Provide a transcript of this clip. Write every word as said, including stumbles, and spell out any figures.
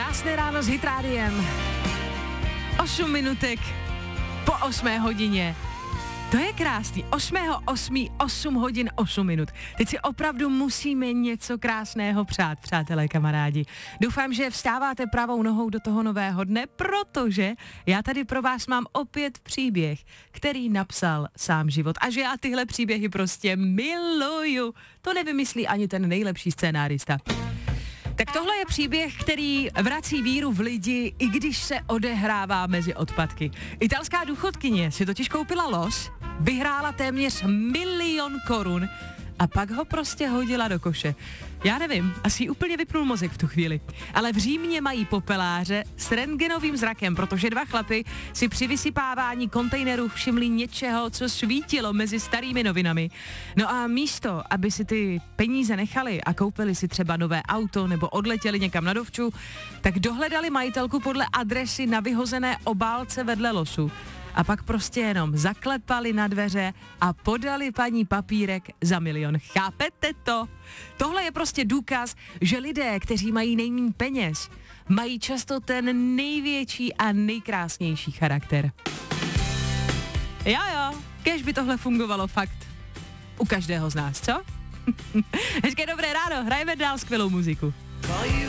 Krásné ráno s Hit Rádiem. osm minutek po osmé hodině. To je krásný. osmého osmého osm hodin osm minut. Teď si opravdu musíme něco krásného přát, přátelé, kamarádi. Doufám, že vstáváte pravou nohou do toho nového dne, protože já tady pro vás mám opět příběh, který napsal sám život. A že já tyhle příběhy prostě miluju. To nevymyslí ani ten nejlepší scénárista. Tak tohle je příběh, který vrací víru v lidi, i když se odehrává mezi odpadky. Italská důchodkyně si totiž koupila los, vyhrála téměř milion korun a pak ho prostě hodila do koše. Já nevím, asi jí úplně vypnul mozek v tu chvíli. Ale v Římě mají popeláře s rentgenovým zrakem, protože dva chlapy si při vysypávání kontejnerů všimli něčeho, co svítilo mezi starými novinami. No a místo, aby si ty peníze nechali a koupili si třeba nové auto nebo odletěli někam na dovču, tak dohledali majitelku podle adresy na vyhozené obálce vedle losu. A pak prostě jenom zaklepali na dveře a podali paní papírek za milion. Chápete to? Tohle je prostě důkaz, že lidé, kteří mají nejméně peněz, mají často ten největší a nejkrásnější charakter. Jo jo, kéž by tohle fungovalo fakt u každého z nás, co? Hezké dobré ráno, hrajeme dál skvělou muziku.